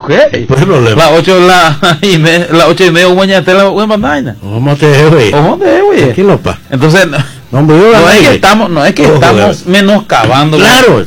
¿Qué? La 8:30 hubo ñate la buena pantalla. ¿Cómo te güey? ¿Qué lopa? Entonces no es que estamos menoscabando. Claro.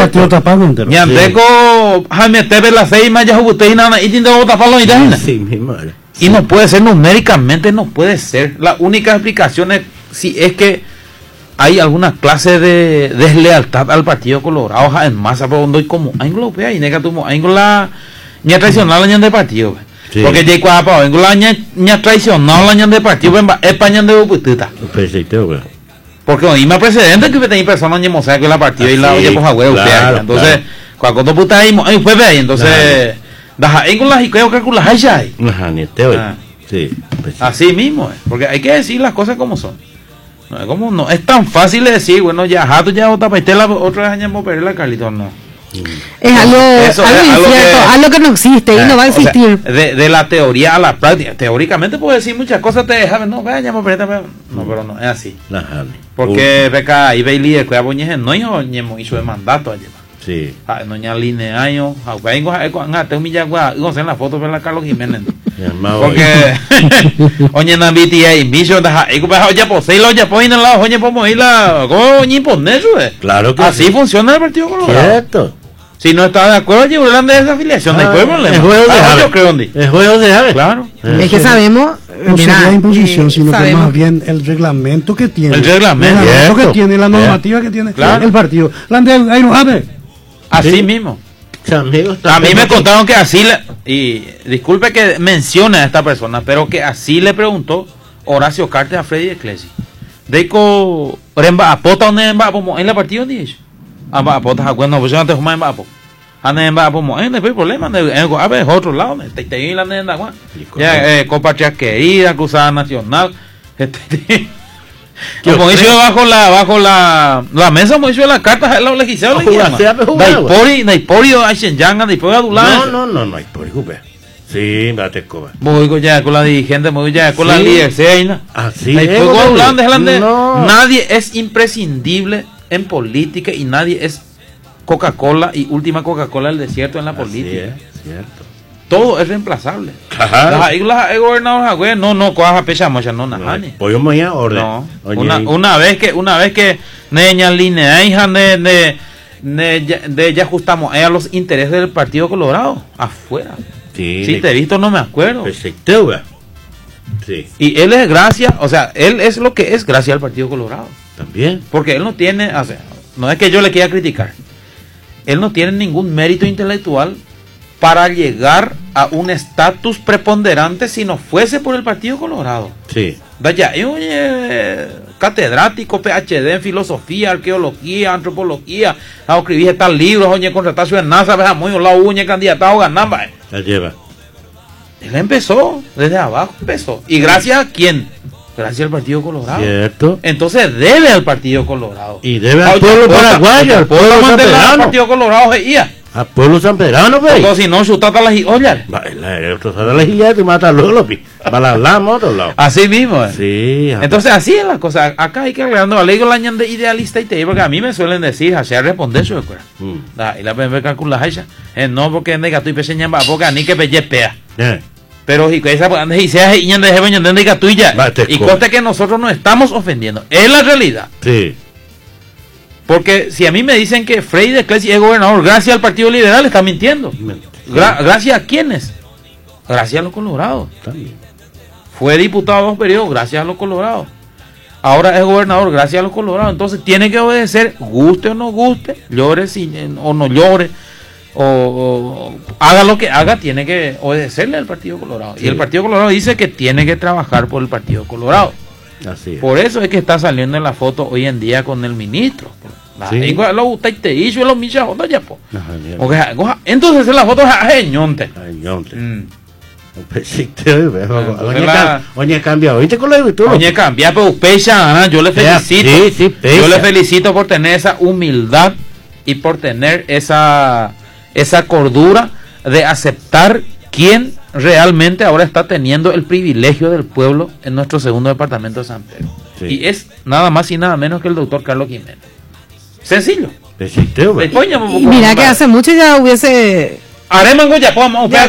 Ñanteco Jaime Teve la 6 más ya juguete y nada y tiene otra palo y ya. Sí, mi madre. Y no puede ser numéricamente, no puede ser. La única explicación es si es que hay alguna clase de deslealtad al Partido Colorado en masa, pero donde como Anglo y negativo Anglo ña traicionar la ñan de partido. Sí. Porque ya cuando Anglo ña traicionar la ñan de partido, España de putita. Porque hoy más precedente que tenía personas ña mosea que la partido y la oye pues agüero entonces cuando puta ahí fue ahí entonces da Anglo y creo que con la haya. Sí. Así mismo, porque hay que decir las cosas como son. No es tan fácil de decir, bueno, ya jato ya otra paistela otra vez añamos la Carlitos, no. Es algo incierto, algo que no existe y no va a existir. O sea, de la teoría a la práctica, teóricamente puedo decir muchas cosas, te dejan, no, vayamos pero no es así. Porque beca y Bailey de cuya boñeje no hizo de mandato allá. Sí. No ña lineaño, vengo a te humilla vamos en la foto de la Carlos Jiménez. Porque oye na BTA y bicho da y ya posee lo ya ponen la oye como ir la coño poner claro que así funciona el Partido Colorado. Cierto. Si no está de acuerdo, llevarán de esa afiliación, no hay problema. Es juego de ave. Claro. Es que sabemos. No sería imposición, sino que más bien el reglamento que tiene. El reglamento que tiene, la normativa que tiene el partido. Ahí no sabe. Así mismo. A mí me contaron que así y disculpe que mencione a esta persona, pero que así le preguntó Horacio Cartes a Freddy Eclesi. Deco remba apota donde va en la partido ni eso. Apota bueno, pues yo antes fumaba en vapo. Ane en vapo mo en el problema a ver otro lado, te la nenda, ya compatriota querida, cruzada nacional. Como hizo bajo la mesa, como hizo las cartas de la legislación. Naipori Aysenyanga, Naipori Adulá. No, Naipori, sí, bate coba. Voy ya con la dirigente, voy ya con la líder, Seina. Así nadie es imprescindible en política y nadie es Coca-Cola y última Coca-Cola del desierto en la política. Es cierto. Todo es reemplazable. Claro. El gobernador no coja pechamos ya no najani. Pollo moya orden. No. Una vez que neña línea hija de ya ajustamos a los intereses del Partido Colorado afuera. Sí. Si te he visto no me acuerdo. Sí. Y él es gracias, o sea, él es lo que es gracias al Partido Colorado. También. Porque él no tiene, o sea, no es que yo le quiera criticar. Él no tiene ningún mérito intelectual para llegar a un estatus preponderante si no fuese por el Partido Colorado. Sí. Vaya, catedrático, PhD en filosofía, arqueología, antropología, a escribir tal libro, oye, contratación en NASA, veja muy la uña candidatado ganamba. La lleva. Él empezó, desde abajo empezó. ¿Y gracias a quién? Gracias al Partido Colorado. Cierto. Entonces debe al Partido Colorado. Y debe al pueblo paraguayo, al pueblo sanpedrano. Al Partido Colorado al pueblo sanpedrano, ve. Porque si no, chutata las ollas. Las hillas y mata los para hablamos otro lado. Así mismo. Sí. Entonces así es la cosa. Acá hay que agregando la ley con la ñan de idealista y te porque a mí me suelen decir, hacia responder su escuela. Y la PMB calcula ella. No porque es negato y peseñan va porque ni que pea. Pero y que esa y sea ñan de jefe ñan de negato y ya. Y conste que nosotros no estamos ofendiendo. Es la realidad. Sí. Porque si a mí me dicen que Freddy Eclesi es gobernador gracias al Partido Liberal, está mintiendo. ¿Gracias a quiénes? Gracias a los colorados. Fue diputado 2 periodos gracias a los colorados. Ahora es gobernador gracias a los colorados. Entonces tiene que obedecer, guste o no guste, llore o no llore, o haga lo que haga, tiene que obedecerle al Partido Colorado. Sí. Y el Partido Colorado dice que tiene que trabajar por el Partido Colorado. Así es. Por eso es que está saliendo en la foto hoy en día con el ministro. Sí. Entonces en la foto es añonte. Oye, cambia, ¿oíste con la virtud? Oye, cambia, pero pecha, yo le felicito. Yo le felicito por tener esa humildad y por tener esa cordura de aceptar quién realmente ahora está teniendo el privilegio del pueblo en nuestro segundo departamento de San Pedro. Sí. Y es nada más y nada menos que el doctor Carlos Jiménez. Sencillo. Y mira que hace mucho ya hubiese... Haremos ya,